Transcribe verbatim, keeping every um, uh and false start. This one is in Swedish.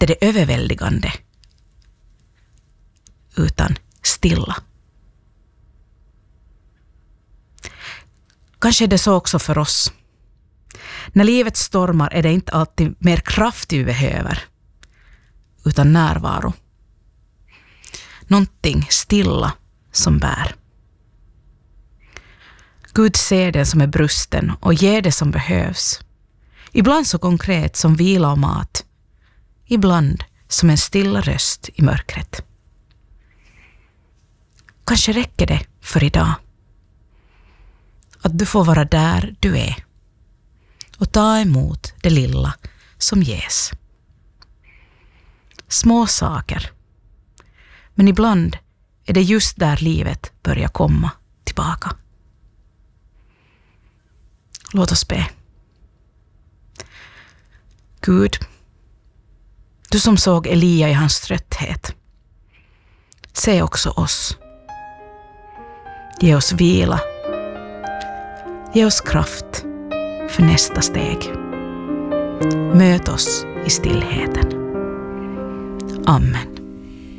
inte det överväldigande, utan stilla. Kanske är det så också för oss. När livet stormar är det inte alltid mer kraft vi behöver, utan närvaro. Någonting stilla som bär. Gud ser den som är brusten och ger det som behövs. Ibland så konkret som vila och mat. Ibland som en stilla röst i mörkret. Kanske räcker det för idag. Att du får vara där du är. Och ta emot det lilla som ges. Små saker. Men ibland är det just där livet börjar komma tillbaka. Låt oss be. Gud, du som såg Elia i hans trötthet, se också oss. Ge oss vila. Ge oss kraft för nästa steg. Möt oss i stillheten. Amen.